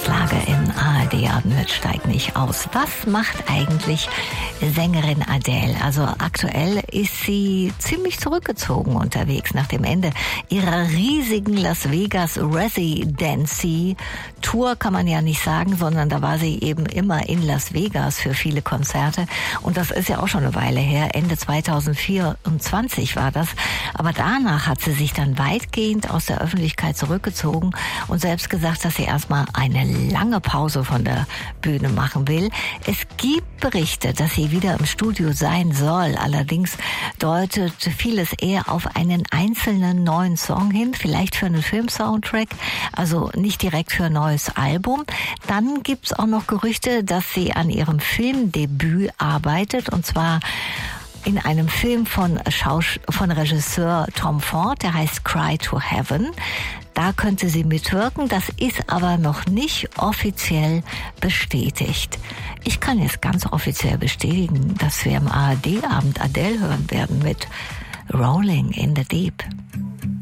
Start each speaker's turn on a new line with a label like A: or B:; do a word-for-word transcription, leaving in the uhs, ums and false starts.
A: Tageslage im A R D-Abend mit Steig nicht aus. Was macht eigentlich Sängerin Adele? Also aktuell ist sie ziemlich zurückgezogen unterwegs nach dem Ende ihrer riesigen Las Vegas Residency Tour, kann man ja nicht sagen, sondern da war sie eben immer in Las Vegas für viele Konzerte. Und das ist ja auch schon eine Weile her. Ende zweitausendvierundzwanzig war das. Aber danach hat sie sich dann weitgehend aus der Öffentlichkeit zurückgezogen und selbst gesagt, dass sie erstmal eine lange Pause von der Bühne machen will. Es gibt Berichte, dass sie wieder im Studio sein soll. Allerdings deutet vieles eher auf einen einzelnen neuen Song hin, vielleicht für einen Film-Soundtrack, also nicht direkt für ein neues Album. Dann gibt's auch noch Gerüchte, dass sie an ihrem Filmdebüt arbeitet, und zwar in einem Film von, Schaus- von Regisseur Tom Ford, der heißt Cry to Heaven. Da könnte sie mitwirken, das ist aber noch nicht offiziell bestätigt. Ich kann jetzt ganz offiziell bestätigen, dass wir im A R D-Abend Adele hören werden mit Rolling in the Deep.